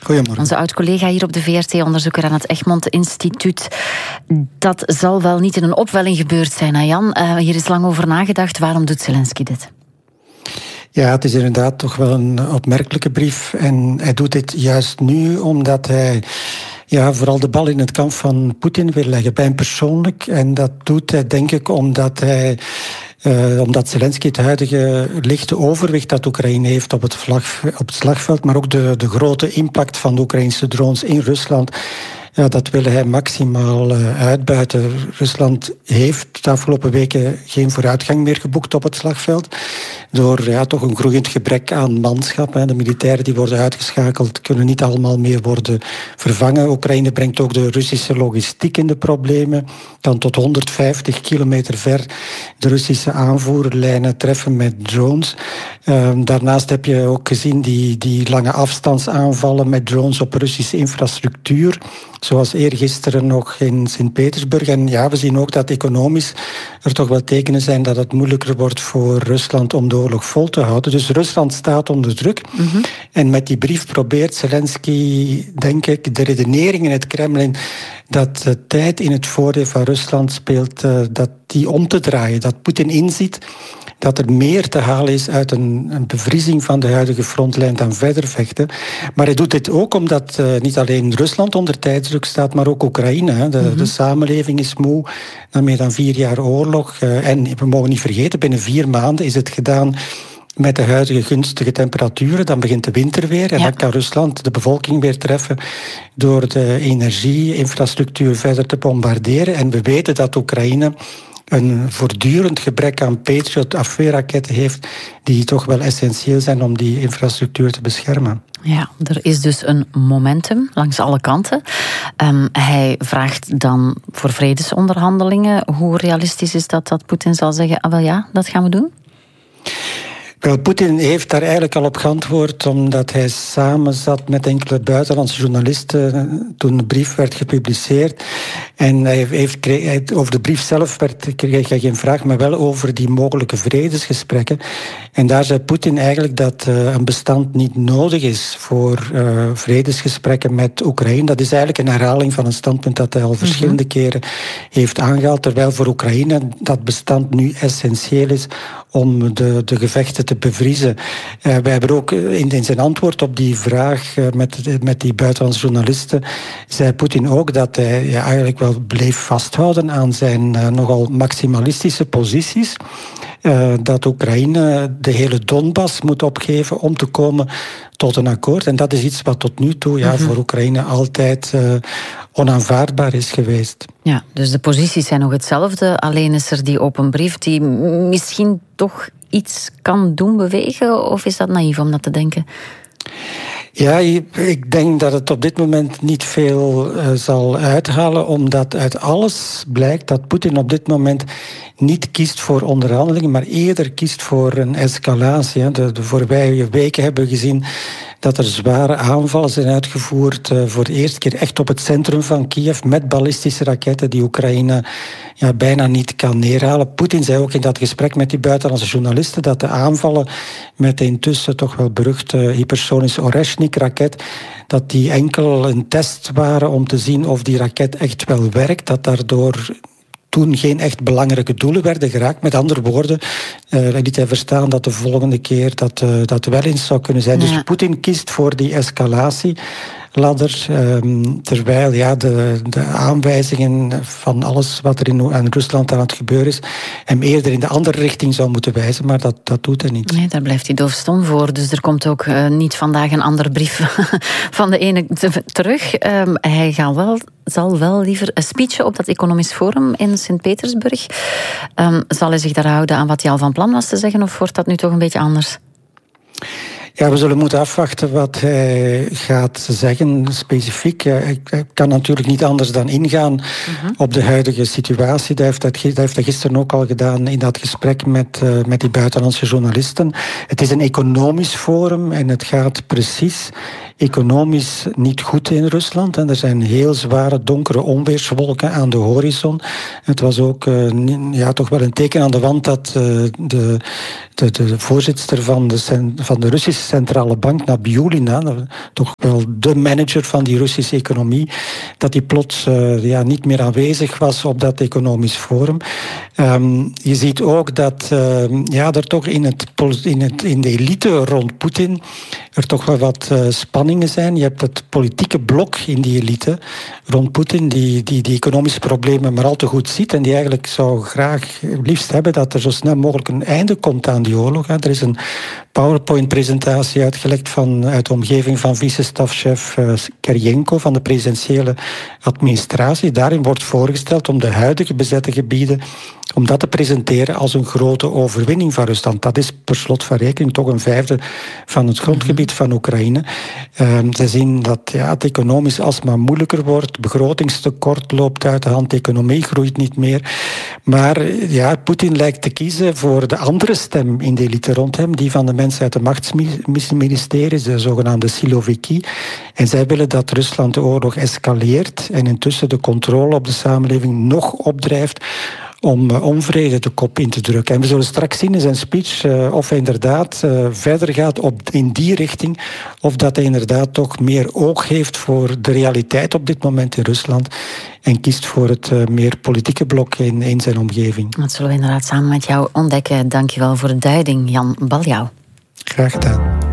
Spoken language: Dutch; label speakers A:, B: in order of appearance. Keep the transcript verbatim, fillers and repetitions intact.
A: Goedemorgen.
B: Onze oud-collega hier op de V R T-onderzoeker aan het Egmont Instituut. Dat zal wel niet in een opwelling gebeurd zijn, hè Jan? Uh, hier is lang over nagedacht. Waarom doet Zelensky dit?
A: Ja, het is inderdaad toch wel een opmerkelijke brief. En hij doet dit juist nu omdat hij ja, vooral de bal in het kamp van Poetin wil leggen. Bij hem persoonlijk. En dat doet hij denk ik omdat hij... Uh, omdat Zelensky het huidige lichte overwicht dat Oekraïne heeft op het, vlag, op het slagveld, maar ook de, de grote impact van de Oekraïnse drones in Rusland, ja, dat wil hij maximaal uh, uitbuiten. Rusland heeft de afgelopen weken geen vooruitgang meer geboekt op het slagveld. Door ja, toch een groeiend gebrek aan manschap. Hè. De militairen die worden uitgeschakeld kunnen niet allemaal meer worden vervangen. Oekraïne brengt ook de Russische logistiek in de problemen. Kan tot honderdvijftig kilometer ver de Russische aanvoerlijnen treffen met drones. Uh, daarnaast heb je ook gezien die, die lange afstandsaanvallen met drones op Russische infrastructuur. Zoals eergisteren nog in Sint-Petersburg. En ja, we zien ook dat economisch er toch wel tekenen zijn dat het moeilijker wordt voor Rusland om de oorlog vol te houden. Dus Rusland staat onder druk. Mm-hmm. En met die brief probeert Zelensky, denk ik, de redenering in het Kremlin dat de tijd in het voordeel van Rusland speelt, uh, dat die om te draaien. Dat Poetin inziet dat er meer te halen is uit een, een bevriezing van de huidige frontlijn dan verder vechten. Maar hij doet dit ook omdat uh, niet alleen Rusland onder tijdsdruk staat, maar ook Oekraïne. Hè. De, mm-hmm. de samenleving is moe na meer dan vier jaar oorlog. Uh, en we mogen niet vergeten, binnen vier maanden is het gedaan met de huidige gunstige temperaturen. Dan begint de winter weer en ja. dan kan Rusland de bevolking weer treffen door de energie-infrastructuur verder te bombarderen. En we weten dat Oekraïne een voortdurend gebrek aan Patriot-afweerraketten heeft die toch wel essentieel zijn om die infrastructuur te beschermen.
B: Ja, er is dus een momentum langs alle kanten. Um, hij vraagt dan voor vredesonderhandelingen. Hoe realistisch is dat dat Poetin zal zeggen, ah wel ja, dat gaan we doen?
A: Wel, Poetin heeft daar eigenlijk al op geantwoord omdat hij samen zat met enkele buitenlandse journalisten toen de brief werd gepubliceerd. En hij heeft, kreeg, over de brief zelf werd, kreeg hij geen vraag, maar wel over die mogelijke vredesgesprekken. En daar zei Poetin eigenlijk dat uh, een bestand niet nodig is voor uh, vredesgesprekken met Oekraïne. Dat is eigenlijk een herhaling van een standpunt dat hij al verschillende mm-hmm. keren heeft aangehaald, terwijl voor Oekraïne dat bestand nu essentieel is om de, de gevechten te bevriezen. Uh, wij hebben ook in, in zijn antwoord op die vraag uh, met, met die buitenlandse journalisten, zei Poetin ook dat hij ja, eigenlijk wel bleef vasthouden aan zijn uh, nogal maximalistische posities. Uh, dat Oekraïne de hele Donbass moet opgeven om te komen tot een akkoord. En dat is iets wat tot nu toe ja, mm-hmm. voor Oekraïne altijd uh, onaanvaardbaar is geweest.
B: Ja, dus de posities zijn nog hetzelfde. Alleen is er die open brief die misschien toch iets kan doen bewegen? Of is dat naïef om dat te denken?
A: Ja, ik denk dat het op dit moment niet veel uh, zal uithalen, omdat uit alles blijkt dat Poetin op dit moment niet kiest voor onderhandelingen, maar eerder kiest voor een escalatie. De, de voorbije weken hebben we gezien dat er zware aanvallen zijn uitgevoerd, uh, voor de eerste keer echt op het centrum van Kiev, met ballistische raketten die Oekraïne ja, bijna niet kan neerhalen. Poetin zei ook in dat gesprek met die buitenlandse journalisten dat de aanvallen met de intussen toch wel beruchte hypersonische Oreshnik-raket, dat die enkel een test waren om te zien of die raket echt wel werkt, dat daardoor toen geen echt belangrijke doelen werden geraakt. Met andere woorden, uh, liet hij verstaan dat de volgende keer dat, uh, dat wel eens zou kunnen zijn. Ja. Dus Poetin kiest voor die escalatieladder, um, terwijl ja, de, de aanwijzingen van alles wat er in, in Rusland aan het gebeuren is, hem eerder in de andere richting zou moeten wijzen, maar dat, dat doet hij niet.
B: Nee, daar blijft hij doofstom voor. Dus er komt ook uh, niet vandaag een andere brief van de ene te, terug. Um, hij gaat wel, zal wel liever een speech op dat economisch forum in Sint-Petersburg. Um, zal hij zich daar houden aan wat hij al van plan was te zeggen, of wordt dat nu toch een beetje anders?
A: Ja, we zullen moeten afwachten wat hij gaat zeggen specifiek. Hij kan natuurlijk niet anders dan ingaan uh-huh. op de huidige situatie. Dat heeft, dat, dat heeft hij gisteren ook al gedaan in dat gesprek met, uh, met die buitenlandse journalisten. Het is een economisch forum en het gaat precies economisch niet goed in Rusland. En er zijn heel zware donkere onweerswolken aan de horizon. Het was ook uh, ja, toch wel een teken aan de wand dat uh, de, de, de voorzitter van de, van de Russische Centrale Bank, Nabiulina, toch wel de manager van die Russische economie, dat hij plots uh, ja, niet meer aanwezig was op dat economisch forum. Um, je ziet ook dat uh, ja, er toch in, het, in, het, in de elite rond Poetin er toch wel wat uh, spanningen zijn. Je hebt het politieke blok in die elite rond Poetin die, die die economische problemen maar al te goed ziet en die eigenlijk zou graag liefst hebben dat er zo snel mogelijk een einde komt aan die oorlog. Er is een PowerPoint-presentatie uitgelekt van, uit de omgeving van vice-stafchef uh, Keryenko van de presidentiële administratie. Daarin wordt voorgesteld om de huidige bezette gebieden om dat te presenteren als een grote overwinning van Rusland. Dat is per slot van rekening toch een vijfde van het grondgebied van Oekraïne. Uh, ze zien dat ja, het economisch alsmaar moeilijker wordt. Begrotingstekort loopt uit de hand. De economie groeit niet meer. Maar ja, Poetin lijkt te kiezen voor de andere stem in de elite rond hem, die van de mensen uit de machtsministeries, de zogenaamde Siloviki. En zij willen dat Rusland de oorlog escaleert en intussen de controle op de samenleving nog opdrijft om uh, onvrede de kop in te drukken. En we zullen straks zien in zijn speech uh, of hij inderdaad uh, verder gaat op, in die richting, of dat hij inderdaad toch meer oog heeft voor de realiteit op dit moment in Rusland en kiest voor het uh, meer politieke blok in, in zijn omgeving.
B: Dat zullen we inderdaad samen met jou ontdekken. Dank je wel voor de duiding, Jan Baljouw.
A: Graag gedaan.